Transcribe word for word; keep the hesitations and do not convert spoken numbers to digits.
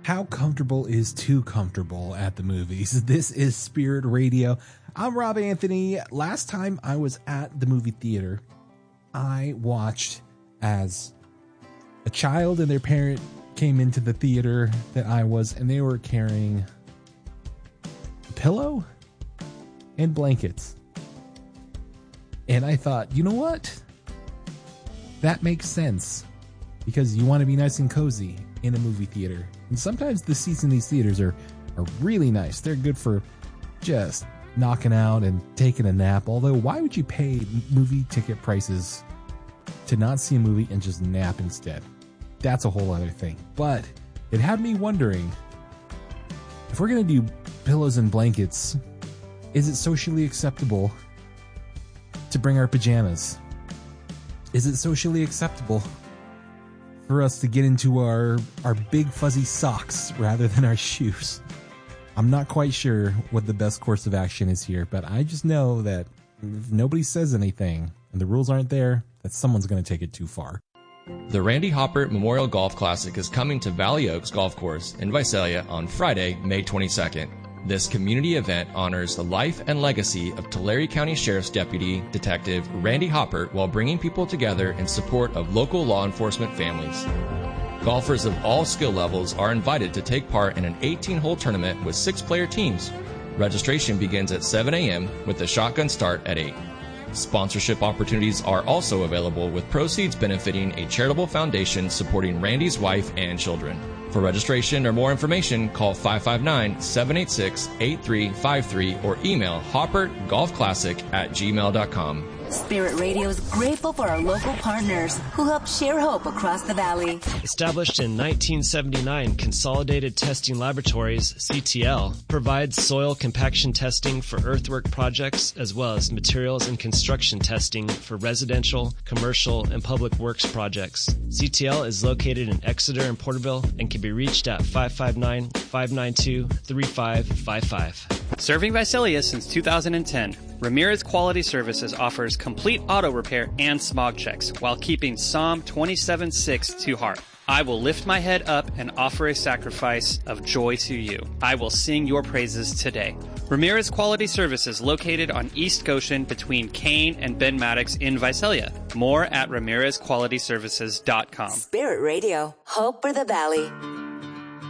How comfortable is too comfortable at the movies? This is Spirit Radio. I'm Rob Anthony. Last time I was at the movie theater, I watched as a child and their parent came into the theater that I was, and they were carrying a pillow and blankets. And I thought, you know what? That makes sense, because you want to be nice and cozy in a movie theater. And sometimes the seats in these theaters are, are really nice. They're good for just knocking out and taking a nap. Although, why would you pay movie ticket prices to not see a movie and just nap instead? That's a whole other thing. But it had me wondering, if we're going to do pillows and blankets, is it socially acceptable to bring our pajamas? Is it socially acceptable for us to get into our, our big fuzzy socks rather than our shoes? I'm not quite sure what the best course of action is here, but I just know that if nobody says anything and the rules aren't there, that someone's going to take it too far. The Randy Hopper Memorial Golf Classic is coming to Valley Oaks Golf Course in Visalia on Friday, May twenty-second. This community event honors the life and legacy of Tulare County Sheriff's Deputy Detective Randy Hopper while bringing people together in support of local law enforcement families. Golfers of all skill levels are invited to take part in an eighteen-hole tournament with six-player teams. Registration begins at seven a.m. with the shotgun start at eight. Sponsorship opportunities are also available, with proceeds benefiting a charitable foundation supporting Randy's wife and children. For registration or more information, call five five nine, seven eight six, eight three five three or email hoppergolfclassic at gmail dot com. Spirit Radio is grateful for our local partners who help share hope across the valley. Established in nineteen seventy-nine, Consolidated Testing Laboratories, C T L, provides soil compaction testing for earthwork projects as well as materials and construction testing for residential, commercial, and public works projects. C T L is located in Exeter and Porterville and can be reached at five five nine, five nine two, three five five five. Serving Visalia since two thousand ten, Ramirez Quality Services offers complete auto repair and smog checks while keeping Psalm twenty-seven six to heart. I will lift my head up and offer a sacrifice of joy to you. I will sing your praises today. Ramirez Quality Services, located on East Goshen between Kane and Ben Maddox in Visalia. More at ramirez quality services dot com. Spirit Radio, hope for the valley.